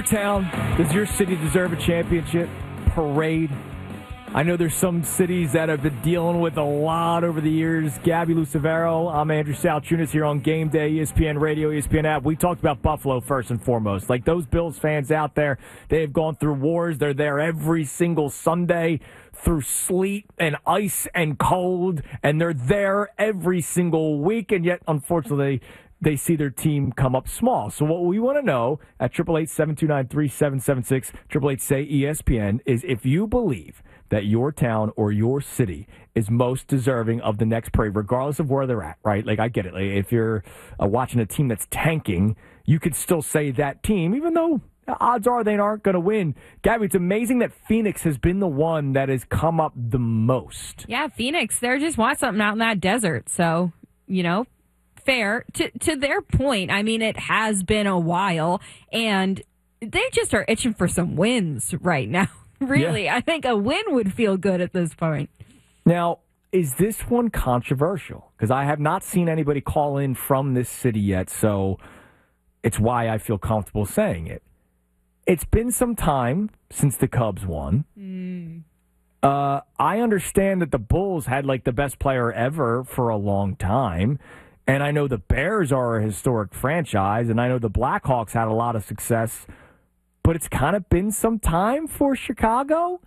Town, does your city deserve a championship parade? I know there's some cities that have been dealing with a lot over the years. Gabby Lucevero, I'm Andrew Salchunas here on Game Day, ESPN Radio, ESPN app. We talked about Buffalo first and foremost. Like those Bills fans out there, they have gone through wars. They're there every single Sunday through sleet and ice and cold, and they're there every single week, and yet, unfortunately, they see their team come up small. So what we want to know at 888-729-3776, 888-SAY-ESPN, is if you believe that your town or your city is most deserving of the next parade, regardless of where they're at, right? Like, I get it. Like, if you're watching a team that's tanking, you could still say that team, even though odds are they aren't going to win. Gabby, it's amazing that Phoenix has been the one that has come up the most. Yeah, Phoenix, they just want something out in that desert. So, fair. To their point, I mean, it has been a while, and they just are itching for some wins right now. Really, yeah. I think a win would feel good at this point. Now, is this one controversial? Because I have not seen anybody call in from this city yet, so it's why I feel comfortable saying it. It's been some time since the Cubs won. I understand that the Bulls had like the best player ever for a long time. And I know the Bears are a historic franchise, and I know the Blackhawks had a lot of success, but it's kind of been some time for Chicago?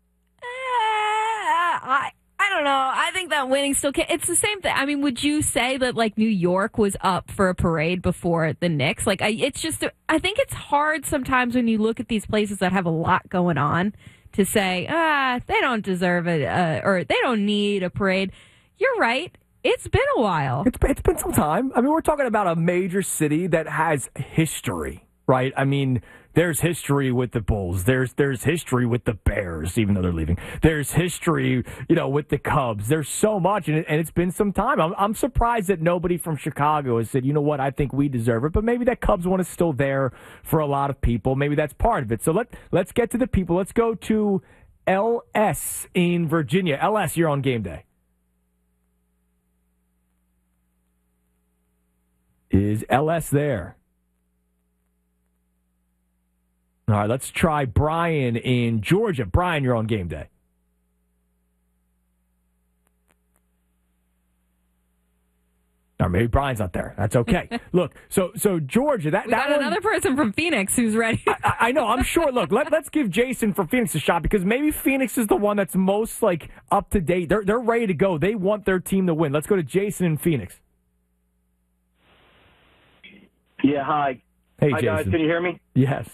I don't know. I think that winning still can. It's the same thing. I mean, would you say that, like, New York was up for a parade before the Knicks? Like, it's just, I think it's hard sometimes when you look at these places that have a lot going on to say, they don't deserve it, or they don't need a parade. You're right. It's been a while. It's been some time. I mean, we're talking about a major city that has history, right? I mean, there's history with the Bulls. There's history with the Bears, even though they're leaving. There's history, with the Cubs. There's so much, and it's been some time. I'm surprised that nobody from Chicago has said, you know what, I think we deserve it. But maybe that Cubs one is still there for a lot of people. Maybe that's part of it. So let's get to the people. Let's go to LS in Virginia. LS, you're on Game Day. Is LS there? All right, let's try Brian in Georgia. Brian, you're on Game Day. Or maybe Brian's not there. That's okay. Look, so Georgia, we got another person from Phoenix who's ready. I know. I'm sure. Look, let's give Jason from Phoenix a shot, because maybe Phoenix is the one that's most like up to date. They're ready to go. They want their team to win. Let's go to Jason in Phoenix. Yeah, hi. Hey, hi, Jason. guys. Can you hear me? Yes.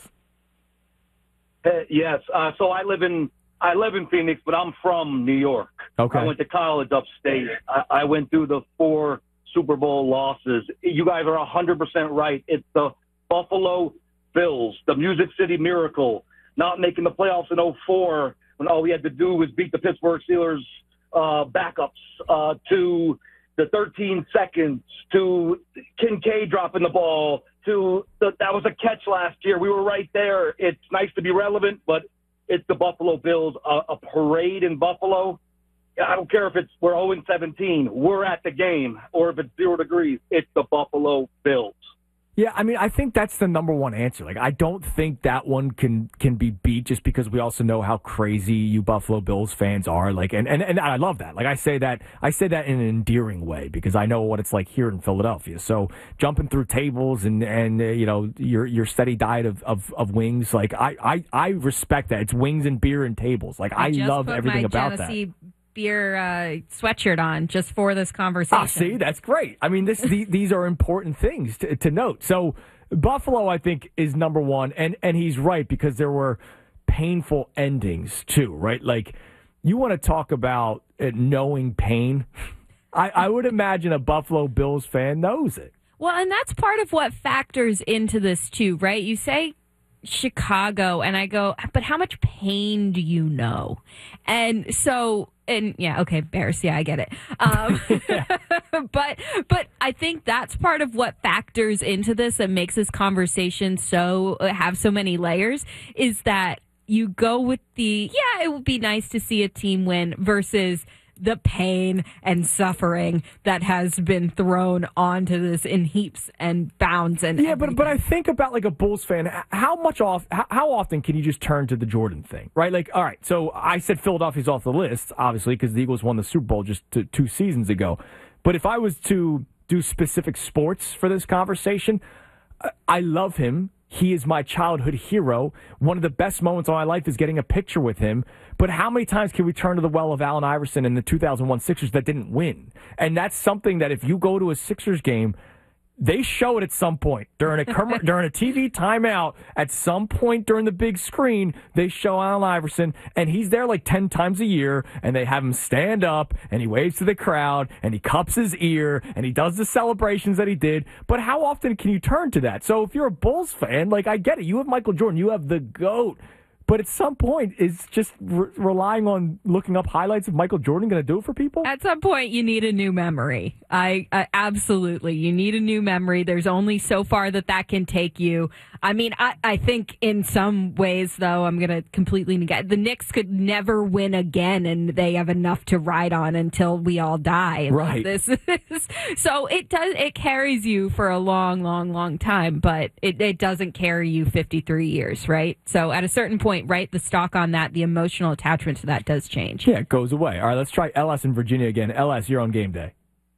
Yes. So I live in Phoenix, but I'm from New York. Okay. I went to college upstate. I went through the 4 Super Bowl losses. You guys are 100% right. It's the Buffalo Bills, the Music City Miracle, not making the playoffs in 2004 when all we had to do was beat the Pittsburgh Steelers backups, to the 13 seconds, to Kincaid dropping the ball, that was a catch last year. We were right there. It's nice to be relevant, but it's the Buffalo Bills. A parade in Buffalo, I don't care if we're 0-17, we're at the game, or if it's 0 degrees, it's the Buffalo Bills. Yeah, I mean, I think that's the number one answer. Like, I don't think that one can be beat, just because we also know how crazy you Buffalo Bills fans are. Like, and I love that. Like, I say that in an endearing way, because I know what it's like here in Philadelphia. So jumping through tables and your steady diet of wings, like I respect that. It's wings and beer and tables. Like, I love everything about that. Beer sweatshirt on just for this conversation. See, that's great. I mean, these are important things to note. So Buffalo, I think, is number one, and he's right, because there were painful endings too, right? Like, you want to talk about knowing pain. I would imagine a Buffalo Bills fan knows it. Well, and that's part of what factors into this too, right? You say Chicago, and I go, but how much pain do you know? And so, and yeah, okay, Bears, yeah, I get it. But I think that's part of what factors into this and makes this conversation have so many layers, is that you go with it would be nice to see a team win versus the pain and suffering that has been thrown onto this in heaps and bounds. And yeah, but I think about like a Bulls fan, how often can you just turn to the Jordan thing, right? Like, all right, so I said Philadelphia's off the list, obviously, because the Eagles won the Super Bowl just 2 seasons ago. But if I was to do specific sports for this conversation, I love him. He is my childhood hero. One of the best moments of my life is getting a picture with him. But how many times can we turn to the well of Allen Iverson in the 2001 Sixers that didn't win? And that's something that if you go to a Sixers game, they show it at some point during a TV timeout. At some point during the big screen, they show Allen Iverson, and he's there like 10 times a year, and they have him stand up, and he waves to the crowd, and he cups his ear, and he does the celebrations that he did. But how often can you turn to that? So if you're a Bulls fan, like, I get it. You have Michael Jordan. You have the GOAT. But at some point, is just relying on looking up highlights of Michael Jordan going to do it for people? At some point, you need a new memory. I absolutely, you need a new memory. There's only so far that can take you. I mean, I think in some ways, though, I'm going to completely negate. The Knicks could never win again, and they have enough to ride on until we all die. Right. So it carries you for a long, long, long time, but it doesn't carry you 53 years, right? So at a certain point, right, the stock on that, the emotional attachment to that does change. Yeah, it goes away. All right, let's try LS in Virginia again. LS, you're on game day.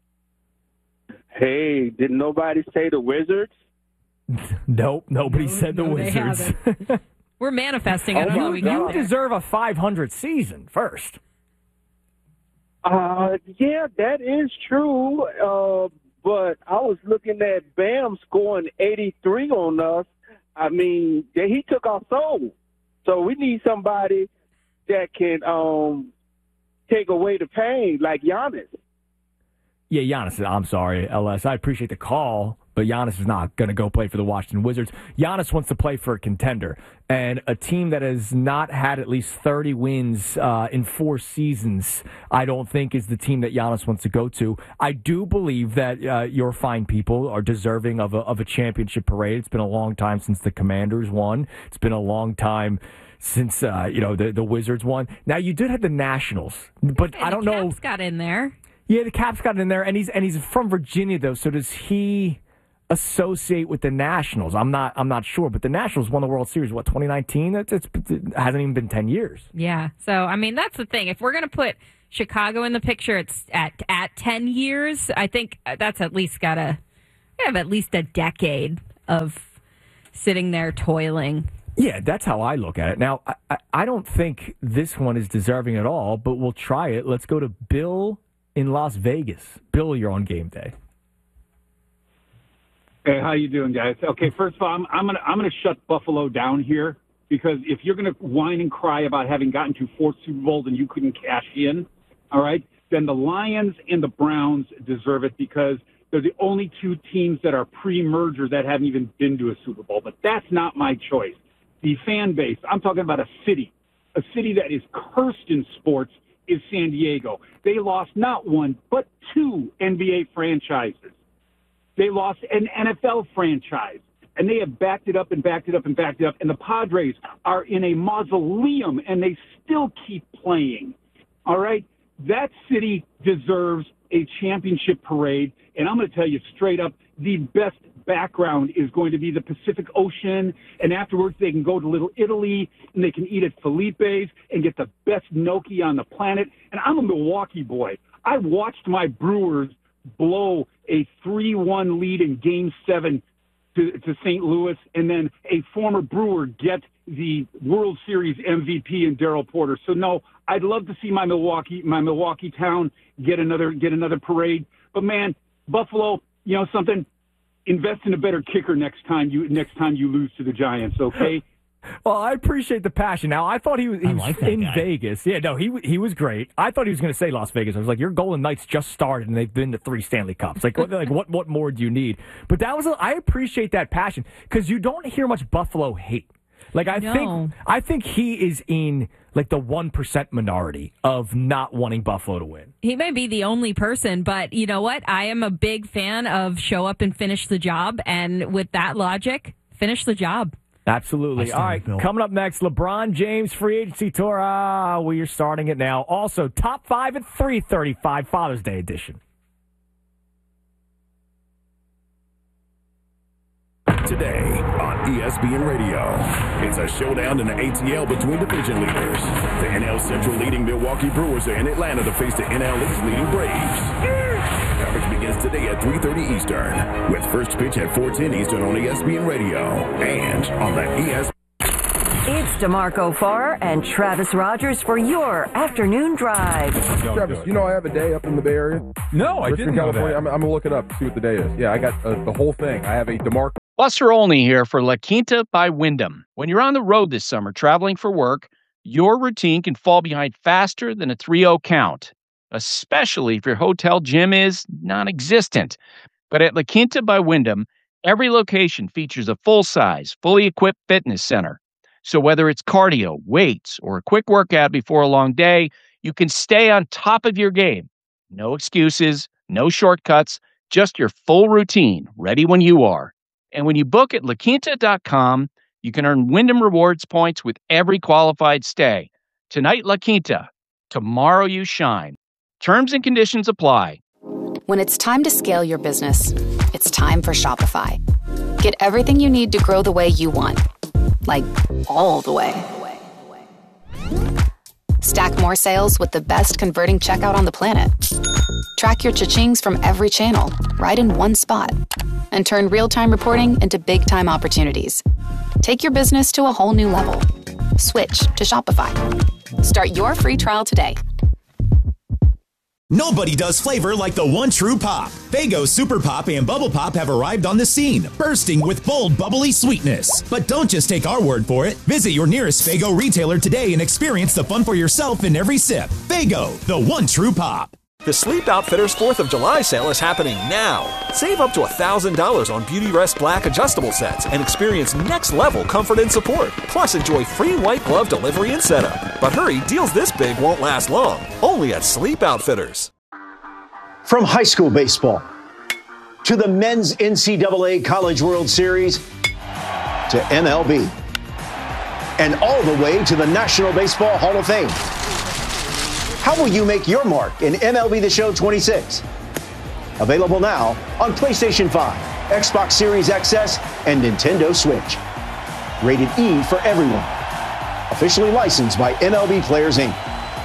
Hey, did nobody say the Wizards? Nope, nobody said the Wizards. We're manifesting it. You deserve a 500 season first. Yeah, that is true. But I was looking at Bam scoring 83 on us. I mean, he took our soul. So we need somebody that can take away the pain, like Giannis. Yeah, Giannis, I'm sorry, LS. I appreciate the call, but Giannis is not going to go play for the Washington Wizards. Giannis wants to play for a contender, and a team that has not had at least 30 wins in 4 seasons, I don't think is the team that Giannis wants to go to. I do believe that your fine people are deserving of a championship parade. It's been a long time since the Commanders won. It's been a long time since the Wizards won. Now, you did have the Nationals, but I don't know. Caps got in there. Yeah, the Caps got in there, and he's from Virginia though. So does he associate with the Nationals? I'm not sure, but the Nationals won the World Series 2019. It hasn't even been 10 years. Yeah, so I mean that's the thing. If we're gonna put Chicago in the picture, it's at 10 years. I think that's at least gotta have at least a decade of sitting there toiling. Yeah, that's how I look at it. Now, I don't think this one is deserving at all, but we'll try it. Let's go to Bill in Las Vegas. Bill, you're on game day. Hey, how you doing, guys? Okay, first of all, I'm gonna shut Buffalo down here, because if you're gonna whine and cry about having gotten to 4 Super Bowls and you couldn't cash in, all right, then the Lions and the Browns deserve it, because they're the only 2 teams that are pre-merger that haven't even been to a Super Bowl. But that's not my choice. The fan base, I'm talking about a city that is cursed in sports, is San Diego. They lost not 1, but 2 NBA franchises. They lost an NFL franchise, and they have backed it up and backed it up and backed it up. And the Padres are in a mausoleum, and they still keep playing. All right? That city deserves a championship parade, and I'm going to tell you straight up, the best background is going to be the Pacific Ocean, and afterwards they can go to Little Italy, and they can eat at Felipe's and get the best gnocchi on the planet. And I'm a Milwaukee boy. I watched my Brewers blow a 3-1 lead in Game 7 to St. Louis, and then a former Brewer get the World Series MVP in Darryl Porter. So no, I'd love to see my Milwaukee town get another parade. But man, Buffalo, you know something? Invest in a better kicker next time you lose to the Giants, okay? Well, I appreciate the passion. Now, I thought he was in Vegas. Yeah, no, he was great. I thought he was going to say Las Vegas. I was like, your Golden Knights just started, and they've been to 3 Stanley Cups. Like what more do you need? But I appreciate that passion, because you don't hear much Buffalo hate. Like I think he is in like the 1% minority of not wanting Buffalo to win. He may be the only person, but you know what? I am a big fan of show up and finish the job, and with that logic, finish the job. Absolutely. All right, coming up next, LeBron James free agency tour. We are starting it now. Also, top 5 at 3:35, Father's Day edition. Today on ESPN Radio, it's a showdown in the ATL between division leaders. The NL Central leading Milwaukee Brewers are in Atlanta to face the NL East leading Braves. Coverage begins today at 3:30 Eastern, with first pitch at 4:10 Eastern on ESPN Radio and on the ESPN. It's DeMarco Farr and Travis Rogers for your afternoon drive. Travis, you know I have a day up in the Bay Area? No, I didn't know that. I'm going to look it up, see what the day is. Yeah, I got the whole thing. I have a DeMarco. Buster Olney here for La Quinta by Wyndham. When you're on the road this summer traveling for work, your routine can fall behind faster than a 3-0 count, especially if your hotel gym is non-existent. But at La Quinta by Wyndham, every location features a full-size, fully equipped fitness center. So whether it's cardio, weights, or a quick workout before a long day, you can stay on top of your game. No excuses, no shortcuts, just your full routine, ready when you are. And when you book at LaQuinta.com, you can earn Wyndham Rewards points with every qualified stay. Tonight, La Quinta. Tomorrow, you shine. Terms and conditions apply. When it's time to scale your business, it's time for Shopify. Get everything you need to grow the way you want. Like, all the way. Stack more sales with the best converting checkout on the planet. Track your cha-chings from every channel, right in one spot. And turn real-time reporting into big-time opportunities. Take your business to a whole new level. Switch to Shopify. Start your free trial today. Nobody does flavor like the one true pop. Faygo Super Pop and Bubble Pop have arrived on the scene, bursting with bold, bubbly sweetness. But don't just take our word for it. Visit your nearest Faygo retailer today and experience the fun for yourself in every sip. Faygo, the one true pop. The Sleep Outfitters 4th of July sale is happening now. Save up to $1,000 on Beautyrest Black adjustable sets and experience next-level comfort and support. Plus, enjoy free white glove delivery and setup. But hurry, deals this big won't last long. Only at Sleep Outfitters. From high school baseball to the men's NCAA College World Series to MLB and all the way to the National Baseball Hall of Fame. How will you make your mark in MLB The Show 26? Available now on PlayStation 5, Xbox Series XS, and Nintendo Switch. Rated E for everyone. Officially licensed by MLB Players, Inc.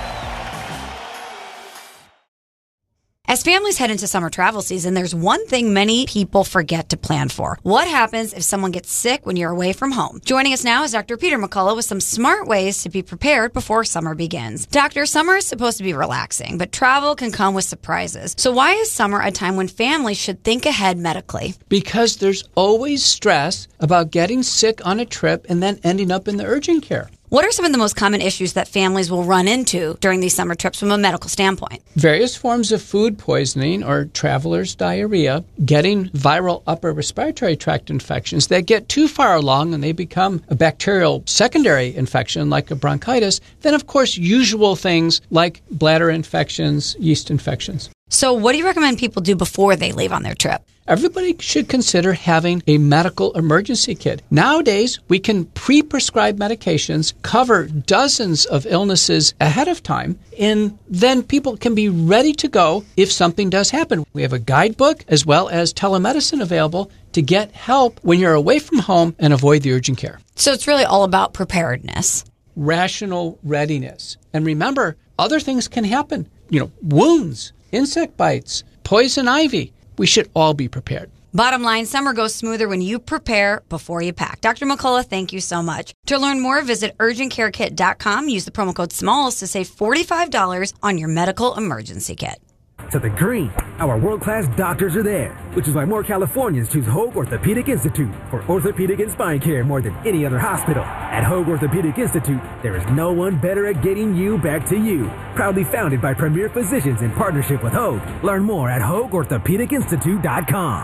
As families head into summer travel season, there's one thing many people forget to plan for. What happens if someone gets sick when you're away from home? Joining us now is Dr. Peter McCullough with some smart ways to be prepared before summer begins. Doctor, summer is supposed to be relaxing, but travel can come with surprises. So why is summer a time when families should think ahead medically? Because there's always stress about getting sick on a trip and then ending up in the urgent care. What are some of the most common issues that families will run into during these summer trips from a medical standpoint? Various forms of food poisoning or traveler's diarrhea, getting viral upper respiratory tract infections that get too far along and they become a bacterial secondary infection like a bronchitis. Then, of course, usual things like bladder infections, yeast infections. So what do you recommend people do before they leave on their trip? Everybody should consider having a medical emergency kit. Nowadays, we can pre-prescribe medications, cover dozens of illnesses ahead of time, and then people can be ready to go if something does happen. We have a guidebook as well as telemedicine available to get help when you're away from home and avoid the urgent care. So it's really all about preparedness. Rational readiness. And remember, other things can happen. Wounds, insect bites, poison ivy. We should all be prepared. Bottom line, summer goes smoother when you prepare before you pack. Dr. McCullough, thank you so much. To learn more, visit urgentcarekit.com. Use the promo code SMALLS to save $45 on your medical emergency kit. To the green, our world-class doctors are there, which is why more Californians choose Hoag Orthopedic Institute for orthopedic and spine care more than any other hospital. At Hoag Orthopedic Institute, there is no one better at getting you back to you. Proudly founded by premier physicians in partnership with Hoag. Learn more at HoagOrthopedicInstitute.com.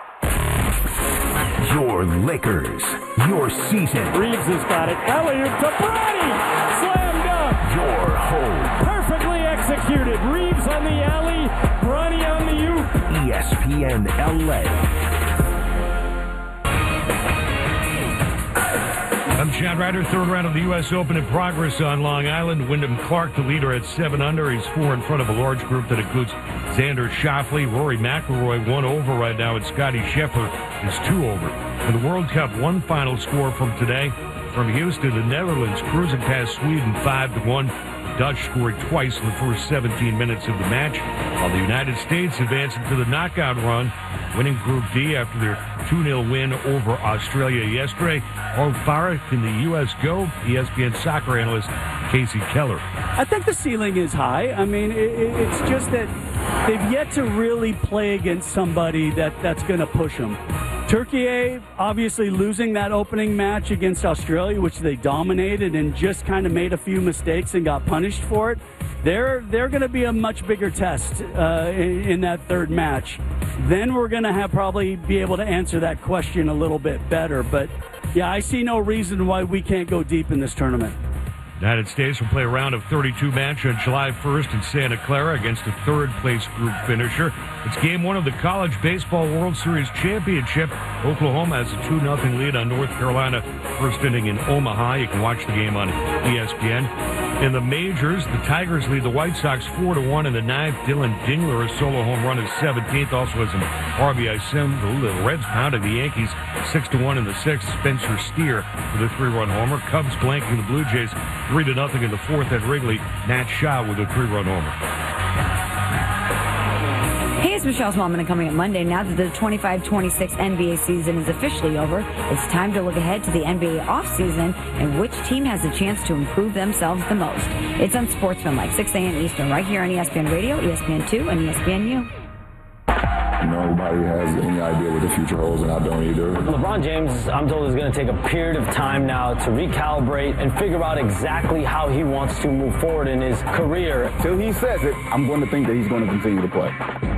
Your Lakers, your season. Reeves has got it. Alley-oop to Bronny. Slam dunk. Your home. Perfectly executed. Reeves on the alley. Bronny on the oop. ESPN LA. Chad Ryder, third round of the U.S. Open in progress on Long Island. Wyndham Clark, the leader at 7 under. He's 4 in front of a large group that includes Xander Schauffele. Rory McIlroy 1 over right now, and Scotty Scheffler is 2 over. In the World Cup, one final score from today. From Houston, the Netherlands cruising past Sweden 5-1. The Dutch scored twice in the first 17 minutes of the match, while the United States advancing to the knockout run, winning Group D after their 2-0 win over Australia yesterday. Paul Farah in the U.S. Go, ESPN soccer analyst Casey Keller. I think the ceiling is high. I mean, it's just that they've yet to really play against somebody that's going to push them. Turkey, obviously losing that opening match against Australia, which they dominated and just kind of made a few mistakes and got punished for it. They're going to be a much bigger test in that third match. Then we're going to probably be able to answer that question a little bit better. But, yeah, I see no reason why we can't go deep in this tournament. United States will play a round of 32 match on July 1st in Santa Clara against a third-place group finisher. It's Game 1 of the College Baseball World Series Championship. Oklahoma has a 2-0 lead on North Carolina. First inning in Omaha. You can watch the game on ESPN. In the majors, the Tigers lead the White Sox 4-1 in the 9th. Dylan Dingler, a solo home run, is 17th. Also has an RBI single. The Reds pounded the Yankees 6-1 in the 6th. Spencer Steer with a 3-run homer. Cubs blanking the Blue Jays 3-0 in the 4th at Wrigley. Nat Shaw with a 3-run homer. Hey, it's Michelle Smallman, coming up Monday. Now that the 25-26 NBA season is officially over, it's time to look ahead to the NBA offseason and which team has a chance to improve themselves the most. It's Unsportsmanlike, 6 a.m. Eastern, right here on ESPN Radio, ESPN2, and ESPNU. Nobody has any idea what the future holds, and I don't either. LeBron James, I'm told, is going to take a period of time now to recalibrate and figure out exactly how he wants to move forward in his career. Till he says it, I'm going to think that he's going to continue to play.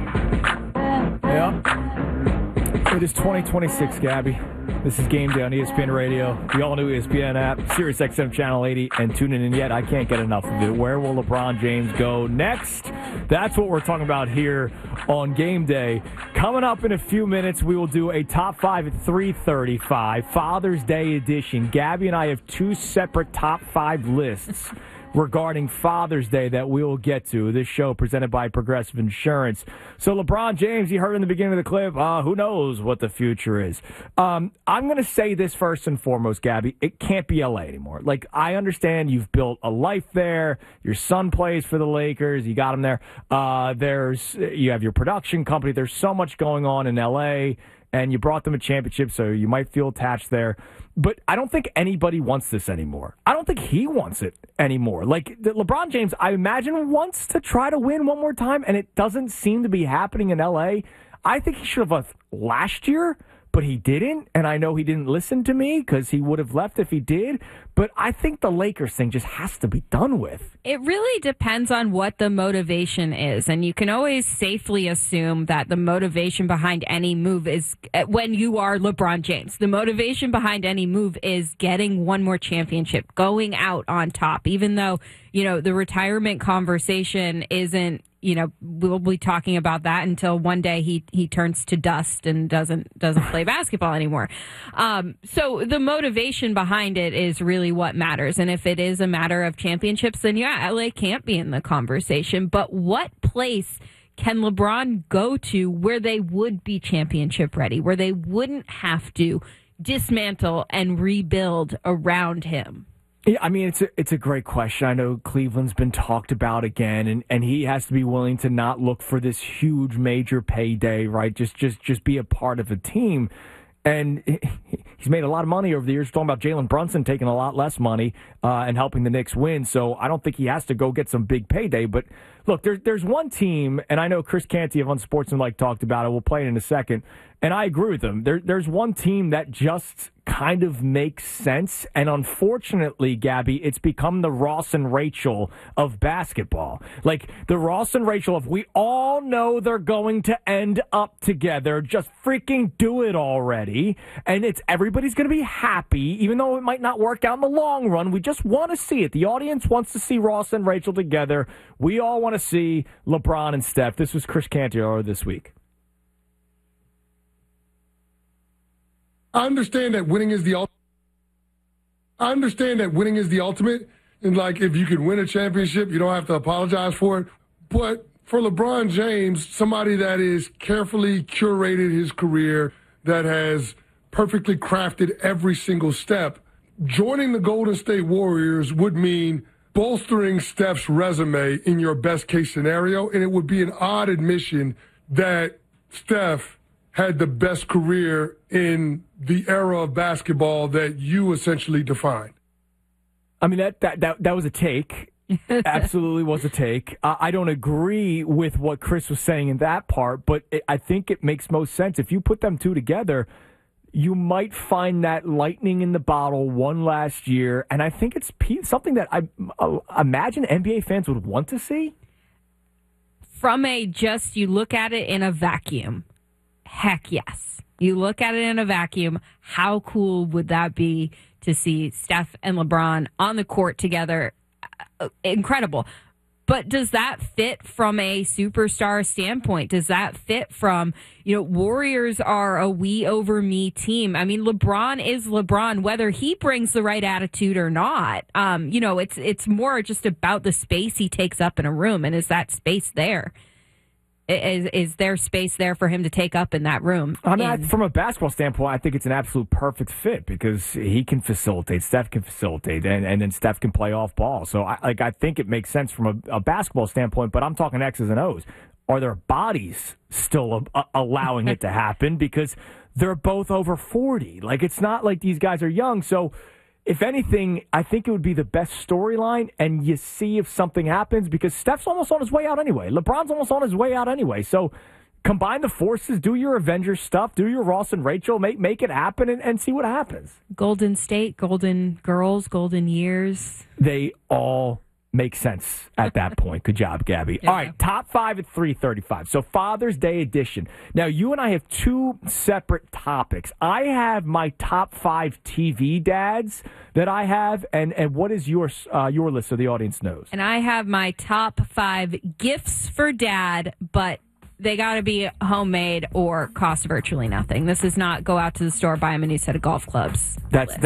Yeah. It is 2026, Gabby. This is Game Day on ESPN Radio, the all-new ESPN app, SiriusXM Channel 80, and tuning in yet. I can't get enough of it. Where will LeBron James go next? That's what we're talking about here on Game Day. Coming up in a few minutes, we will do a top 5 at 3:35, Father's Day edition. Gabby and I have 2 separate top 5 lists regarding Father's Day that we will get to. This show presented by Progressive Insurance. So LeBron James, you heard in the beginning of the clip, who knows what the future is. I'm going to say this first and foremost, Gabby. It can't be L.A. anymore. Like, I understand you've built a life there. Your son plays for the Lakers. You got him there. You have your production company. There's so much going on in L.A., and you brought them a championship, so you might feel attached there. But I don't think anybody wants this anymore. I don't think he wants it anymore. Like, LeBron James, I imagine, wants to try to win one more time, and it doesn't seem to be happening in L.A. I think he should have left last year, but he didn't, and I know he didn't listen to me because he would have left if he did. But I think the Lakers thing just has to be done with. It really depends on what the motivation is, and you can always safely assume that the motivation behind any move is, when you are LeBron James, the motivation behind any move is getting one more championship, going out on top, even though, the retirement conversation isn't, we'll be talking about that until one day he turns to dust and doesn't play basketball anymore. So the motivation behind it is really what matters. And if it is a matter of championships, then yeah, LA can't be in the conversation. But what place can LeBron go to where they would be championship ready, where they wouldn't have to dismantle and rebuild around him? Yeah, I mean, it's a great question. I know Cleveland's been talked about again, and he has to be willing to not look for this huge major payday, right? Just be a part of a team. And he's made a lot of money over the years. We're talking about Jalen Brunson taking a lot less money and helping the Knicks win. So I don't think he has to go get some big payday. But look, there's one team, and I know Chris Canty of Unsportsmanlike talked about it. We'll play it in a second. And I agree with him. There's one team that just kind of makes sense. And unfortunately, Gabby, it's become the Ross and Rachel of basketball. Like the Ross and Rachel of, we all know they're going to end up together. Just freaking do it already. And everybody's going to be happy, even though it might not work out in the long run. We just want to see it. The audience wants to see Ross and Rachel together. We all want to see LeBron and Steph. This was Chris Canty this week. I understand that winning is the ultimate. I understand that winning is the ultimate. And, like, if you can win a championship, you don't have to apologize for it. But for LeBron James, somebody that is carefully curated his career, that has perfectly crafted every single step, joining the Golden State Warriors would mean bolstering Steph's resume in your best-case scenario, and it would be an odd admission that Steph had the best career in the era of basketball that you essentially defined. I mean, that was a take. Absolutely was a take. I don't agree with what Chris was saying in that part, but I think it makes most sense. If you put them two together, you might find that lightning in the bottle one last year, and I think it's something that I imagine NBA fans would want to see. From you look at it in a vacuum. Heck yes. You look at it in a vacuum. How cool would that be to see Steph and LeBron on the court together? Incredible. But does that fit from a superstar standpoint? Does that fit from, Warriors are a we over me team? I mean, LeBron is LeBron, whether he brings the right attitude or not. It's more just about the space he takes up in a room. And is that space there? Is there space there for him to take up in that room? I mean, from a basketball standpoint, I think it's an absolute perfect fit because he can facilitate, Steph can facilitate, and then Steph can play off ball. So I think it makes sense from a basketball standpoint, but I'm talking X's and O's. Are their bodies still allowing it to happen? Because they're both over 40. Like, it's not like these guys are young. So if anything, I think it would be the best storyline, and you see if something happens, because Steph's almost on his way out anyway. LeBron's almost on his way out anyway. So combine the forces, do your Avengers stuff, do your Ross and Rachel, make it happen, and see what happens. Golden State, Golden Girls, Golden Years. They all make sense at that point. Good job, Gabby. All right, top 5 at 3:35. So Father's Day edition. Now, you and I have two separate topics. I have my top 5 TV dads that I have, and what is your list so the audience knows? And I have my top 5 gifts for dad, but they got to be homemade or cost virtually nothing. This is not go out to the store, buy him a new set of golf clubs.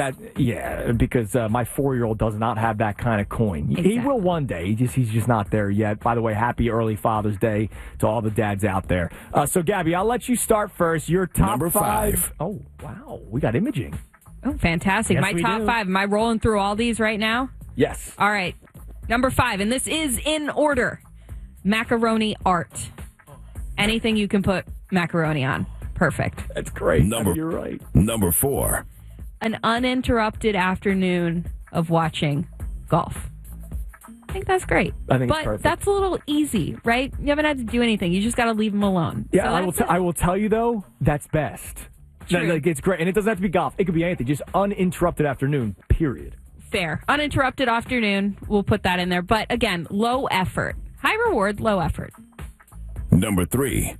Because my 4-year-old does not have that kind of coin. Exactly. He will one day. He's just not there yet. By the way, happy early Father's Day to all the dads out there. So, Gabby, I'll let you start first. Your top Number 5. Oh, wow. We got imaging. Oh, fantastic. Yes, my we top do. 5. Am I rolling through all these right now? Yes. All right. Number 5, and this is in order. Macaroni art. Anything you can put macaroni on. Perfect. That's great. You're right. Number 4. An uninterrupted afternoon of watching golf. I think that's great. I think it's perfect. That's a little easy, right? You haven't had to do anything. You just got to leave them alone. Yeah, So I will tell you, though, that's best. True. Like, it's great. And it doesn't have to be golf. It could be anything. Just uninterrupted afternoon, period. Fair. Uninterrupted afternoon. We'll put that in there. But again, low effort. High reward, low effort. Number 3.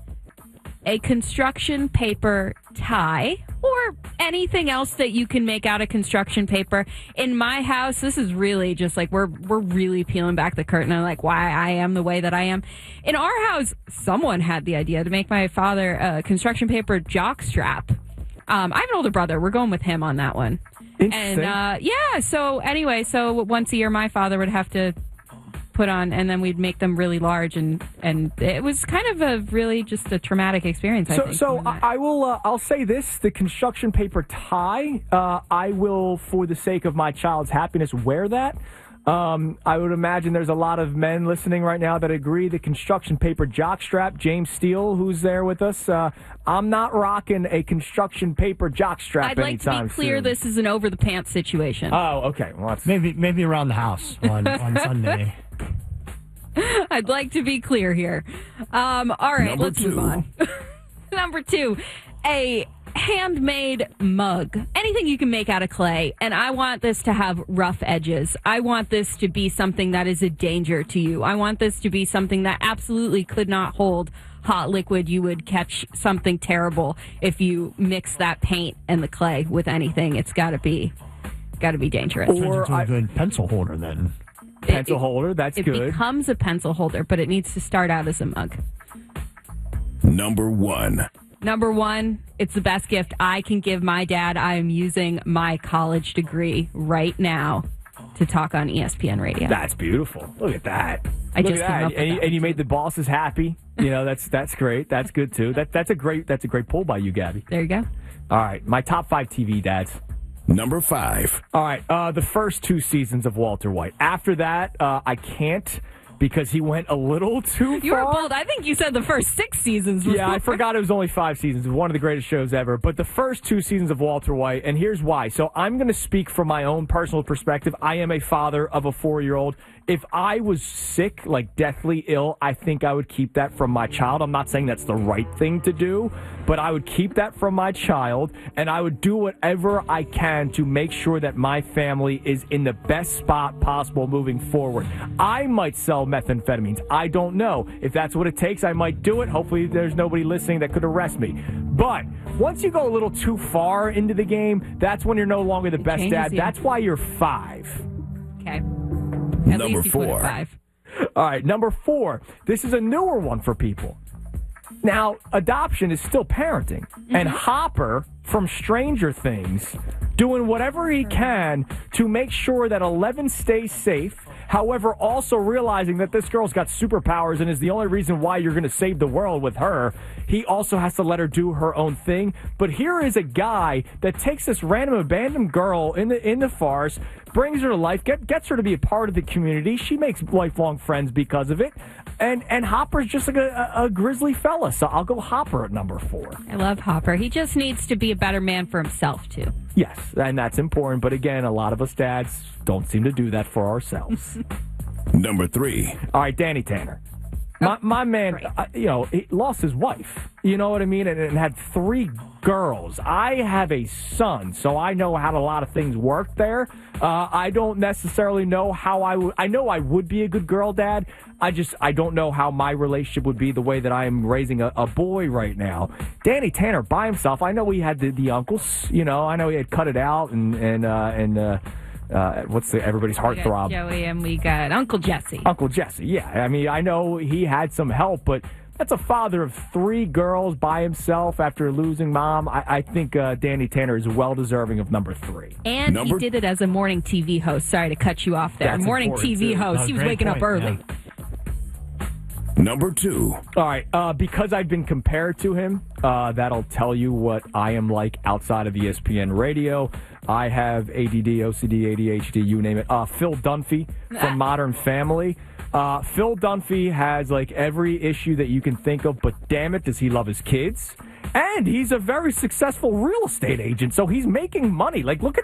A construction paper tie or anything else that you can make out of construction paper. In my house, this is really just like we're really peeling back the curtain on like why I am the way that I am. In our house, someone had the idea to make my father a construction paper jockstrap. I have an older brother. We're going with him on that one. And so once a year my father would have to put on, and then we'd make them really large, and it was kind of a really just a traumatic experience. I think. So I will. I'll say this: the construction paper tie. I will, for the sake of my child's happiness, wear that. I would imagine there's a lot of men listening right now that agree. The construction paper jockstrap. James Steele, who's there with us. I'm not rocking a construction paper jockstrap. I'd like to be clear. Soon. This is an over the pants situation. Oh, okay. Well, maybe around the house on Sunday. I'd like to be clear here. All right, let's move on. Number 2, a handmade mug. Anything you can make out of clay. And I want this to have rough edges. I want this to be something that is a danger to you. I want this to be something that absolutely could not hold hot liquid. You would catch something terrible if you mix that paint and the clay with anything. It's got to be dangerous. Or a good pencil holder then. Pencil holder, that's good. It becomes a pencil holder, but it needs to start out as a mug. Number 1. Number one, it's the best gift I can give my dad. I am using my college degree right now to talk on ESPN Radio. That's beautiful. Look at that. I Look just at came that. up with that. And you made the bosses happy. You know, that's great. That's good too. That's a great pull by you, Gabby. There you go. All right, my top 5 TV dads. Number 5. All right, the first 2 seasons of Walter White. After that, I can't because he went a little too far. You were bold. I think you said the first 6 seasons. Before. Yeah, I forgot it was only 5 seasons. It was one of the greatest shows ever. But the first 2 seasons of Walter White, and here's why. So I'm going to speak from my own personal perspective. I am a father of a 4-year-old. If I was sick, like deathly ill, I think I would keep that from my child. I'm not saying that's the right thing to do, but I would keep that from my child, and I would do whatever I can to make sure that my family is in the best spot possible moving forward. I might sell methamphetamines. I don't know. If that's what it takes, I might do it. Hopefully there's nobody listening that could arrest me. But once you go a little too far into the game, that's when you're no longer the best dad. That's why you're 5. Okay. Number 4. All right, number 4. This is a newer one for people. Now, adoption is still parenting. And Hopper from Stranger Things doing whatever he can to make sure that Eleven stays safe. However, also realizing that this girl's got superpowers and is the only reason why you're going to save the world with her. He also has to let her do her own thing. But here is a guy that takes this random abandoned girl in the farce, brings her to life, gets her to be a part of the community. She makes lifelong friends because of it. And Hopper's just like a grizzly fella. So I'll go Hopper at number 4. I love Hopper. He just needs to be a better man for himself, too. Yes, and that's important. But again, a lot of us dads don't seem to do that for ourselves. Number 3. All right, Danny Tanner. My man, he lost his wife, you know what I mean, and had 3 girls. I have a son, so I know how a lot of things work there. I don't necessarily know how I know I would be a good girl dad. I don't know how my relationship would be the way that I am raising a boy right now. Danny Tanner by himself, I know he had the uncles, I know he had cut it out and what's everybody's heartthrob? We got Joey and we got Uncle Jesse. Uncle Jesse, yeah. I mean, I know he had some help, but that's a father of 3 girls by himself after losing mom. I think Danny Tanner is well deserving of number 3. And he did it as a morning TV host. Sorry to cut you off there. That's morning TV too. host. He was waking up early. Yeah. Number 2. All right, because I've been compared to him, that'll tell you what I am like outside of ESPN Radio. I have ADD, OCD, ADHD, you name it. Phil Dunphy from Modern Family. Phil Dunphy has like every issue that you can think of, but damn it, does he love his kids? And he's a very successful real estate agent, so he's making money. Like, look at